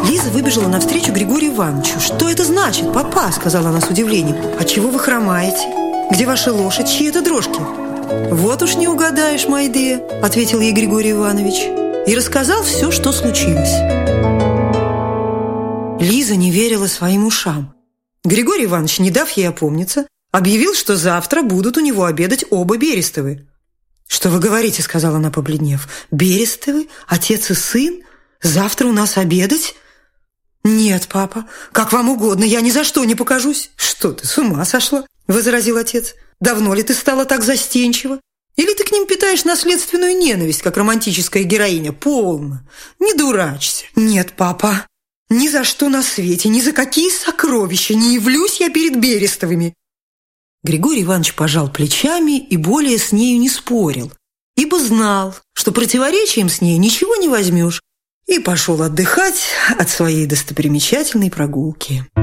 Лиза выбежала навстречу Григорию Ивановичу. «Что это значит, папа?» – сказала она с удивлением. «А чего вы хромаете? Где ваша лошадь? Чьи это дрожки?» «Вот уж не угадаешь, Майде», – ответил ей Григорий Иванович. И рассказал все, что случилось. Лиза не верила своим ушам. Григорий Иванович, не дав ей опомниться, объявил, что завтра будут у него обедать оба Берестовы. «Что вы говорите?» – сказала она, побледнев. «Берестовы? Отец и сын? Завтра у нас обедать?» «Нет, папа, как вам угодно, я ни за что не покажусь». «Что ты, с ума сошла?» – возразил отец. «Давно ли ты стала так застенчива? Или ты к ним питаешь наследственную ненависть, как романтическая героиня? Полно, не дурачься». «Нет, папа, ни за что на свете, ни за какие сокровища не явлюсь я перед Берестовыми». Григорий Иванович пожал плечами и более с нею не спорил, ибо знал, что противоречием с ней ничего не возьмешь, и пошел отдыхать от своей достопримечательной прогулки.